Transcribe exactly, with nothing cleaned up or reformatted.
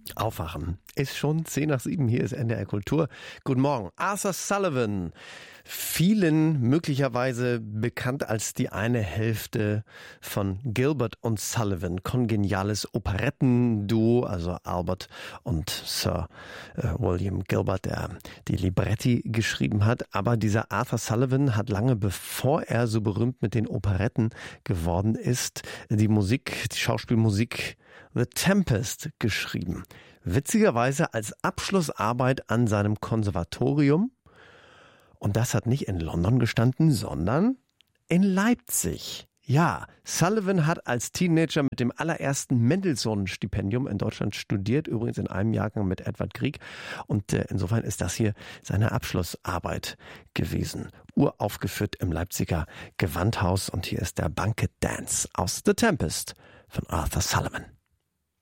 Aufwachen ist schon zehn nach sieben. Hier ist N D R Kultur. Guten Morgen. Arthur Sullivan. Vielen möglicherweise bekannt als die eine Hälfte von Gilbert und Sullivan. Kongeniales Operettenduo, also Albert und Sir äh, William Gilbert, der die Libretti geschrieben hat. Aber dieser Arthur Sullivan hat lange bevor er so berühmt mit den Operetten geworden ist, die Musik, die Schauspielmusik The Tempest geschrieben. Witzigerweise als Abschlussarbeit an seinem Konservatorium. Und das hat nicht in London gestanden, sondern in Leipzig. Ja, Sullivan hat als Teenager mit dem allerersten Mendelssohn-Stipendium in Deutschland studiert, übrigens in einem Jahrgang mit Edward Grieg. Und äh, insofern ist das hier seine Abschlussarbeit gewesen. Uraufgeführt im Leipziger Gewandhaus. Und hier ist der Banquet Dance aus The Tempest von Arthur Sullivan.